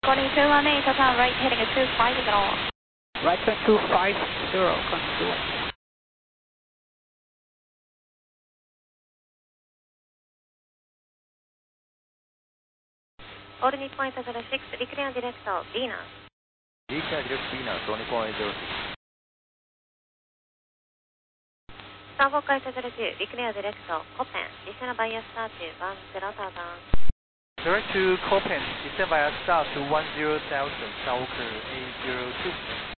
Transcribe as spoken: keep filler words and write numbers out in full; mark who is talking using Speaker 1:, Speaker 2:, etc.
Speaker 1: Boarding two one eight, total right heading at two five zero.
Speaker 2: Right turn two five zero, control.
Speaker 1: All Nippon eight zero six, declare direct Venus.
Speaker 3: Declare direct Venus, all Nippon eight zero six.
Speaker 1: Starboard eight zero two, declare direct Copen, descend via star to one zero thousand.
Speaker 3: Direct to Copen, descend via star to one zero thousand, Skywalker eight zero two.